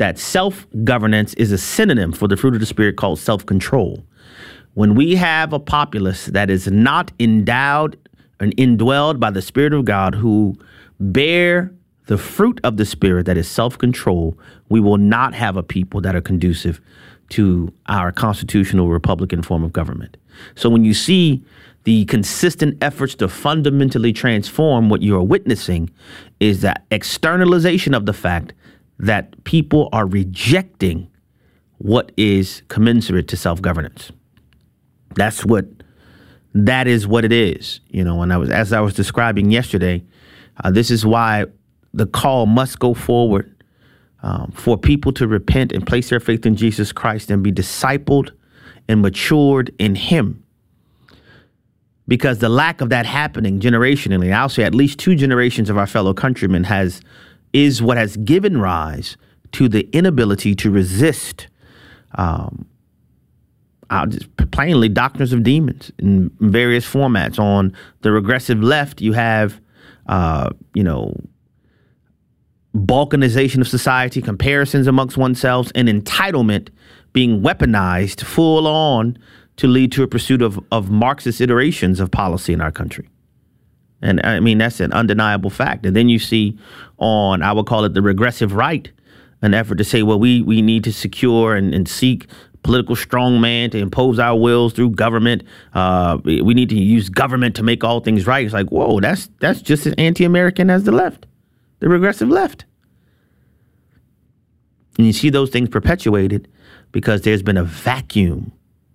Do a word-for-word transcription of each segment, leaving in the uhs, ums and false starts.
that self-governance is a synonym for the fruit of the Spirit called self-control. When we have a populace that is not endowed and indwelled by the Spirit of God, who bear the fruit of the Spirit, that is self-control, we will not have a people that are conducive to our constitutional Republican form of government. So when you see the consistent efforts to fundamentally transform, what you are witnessing is that externalization of the fact that people are rejecting what is commensurate to self-governance. That's what that is what it is. You know, and I was as I was describing yesterday, uh, this is why the call must go forward um, for people to repent and place their faith in Jesus Christ and be discipled and matured in him. Because the lack of that happening generationally, I'll say at least two generations of our fellow countrymen has is what has given rise to the inability to resist um, uh, just plainly doctrines of demons in various formats. On the regressive left, you have, uh, you know, balkanization of society, comparisons amongst oneself, and entitlement being weaponized full on to lead to a pursuit of, of Marxist iterations of policy in our country. And I mean, that's an undeniable fact. And then you see on, I would call it the regressive right, an effort to say, well, we we need to secure and, and seek political strongman to impose our wills through government. Uh, we need to use government to make all things right. It's like, whoa, that's that's just as anti-American as the left, the regressive left. And you see those things perpetuated because there's been a vacuum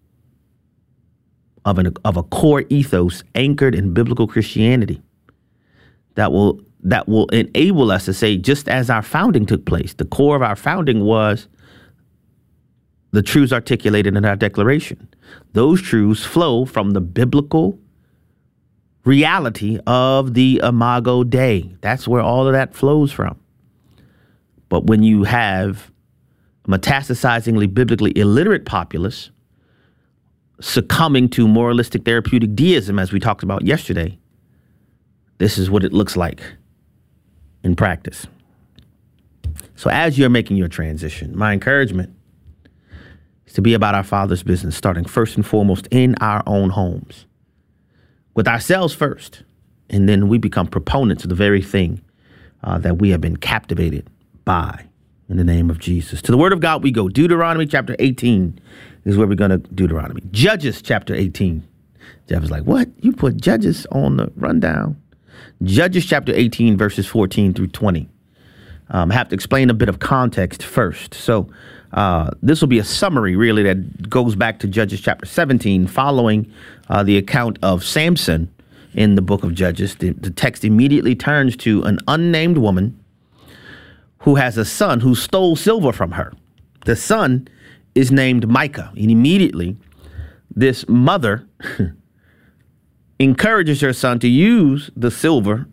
of an of a core ethos anchored in biblical Christianity that will that will enable us to say, just as our founding took place, the core of our founding was the truths articulated in our Declaration. Those truths flow from the biblical reality of the Imago Dei. That's where all of that flows from. But when you have a metastasizingly biblically illiterate populace succumbing to moralistic therapeutic deism, as we talked about yesterday, this is what it looks like in practice. So as you're making your transition, my encouragement is to be about our Father's business, starting first and foremost in our own homes, with ourselves first, and then we become proponents of the very thing uh, that we have been captivated by, in the name of Jesus. To the Word of God we go. Deuteronomy chapter eighteen is where we're going to Deuteronomy. Judges chapter eighteen. Jeff is like, what? You put Judges on the rundown? Judges chapter eighteen, verses fourteen through twenty. Um, I have to explain a bit of context first. So uh, this will be a summary, really, that goes back to Judges chapter seventeen, following uh, the account of Samson in the book of Judges. The, the text immediately turns to an unnamed woman who has a son who stole silver from her. The son is named Micah. And immediately, this mother encourages her son to use the silver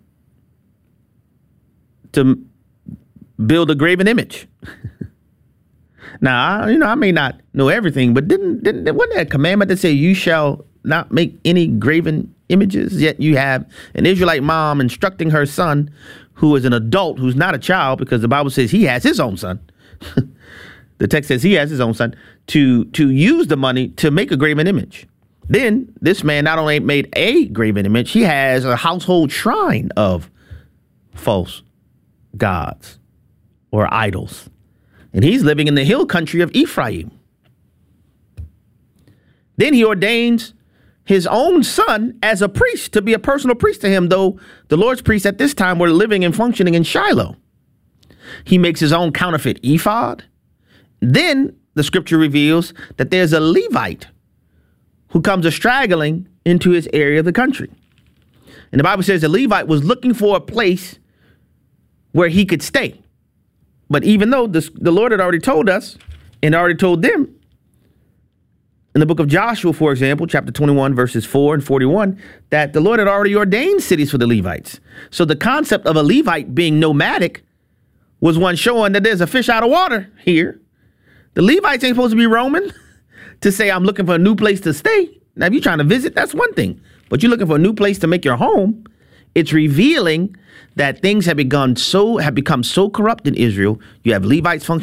to build a graven image. Now, you know, I may not know everything, but didn't, didn't wasn't that a commandment that say you shall not make any graven images? Yet you have an Israelite mom instructing her son, who is an adult, who's not a child, because the Bible says he has his own son. The text says he has his own son, to to use the money to make a graven image. Then this man not only made a graven image, he has a household shrine of false gods or idols. And he's living in the hill country of Ephraim. Then he ordains his own son as a priest, to be a personal priest to him, though the Lord's priests at this time were living and functioning in Shiloh. He makes his own counterfeit ephod. Then the scripture reveals that there's a Levite who comes a straggling into his area of the country. And the Bible says the Levite was looking for a place where he could stay. But even though this, the Lord had already told us and already told them, in the book of Joshua, for example, chapter twenty-one, verses four and forty-one, that the Lord had already ordained cities for the Levites. So the concept of a Levite being nomadic was one showing that there's a fish out of water here. The Levites ain't supposed to be roaming to say, I'm looking for a new place to stay. Now, if you're trying to visit, that's one thing. But you're looking for a new place to make your home. It's revealing that things have begun so have become so corrupt in Israel. You have Levites functioning